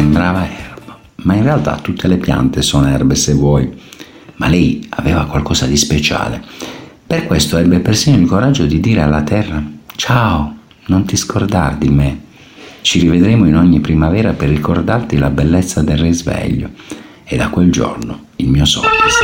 sembrava erba, ma in realtà tutte le piante sono erbe se vuoi. Ma lei aveva qualcosa di speciale. Per questo ebbe persino il coraggio di dire alla terra: ciao, non ti scordar di me. Ci rivedremo in ogni primavera per ricordarti la bellezza del risveglio. E da quel giorno il mio sogno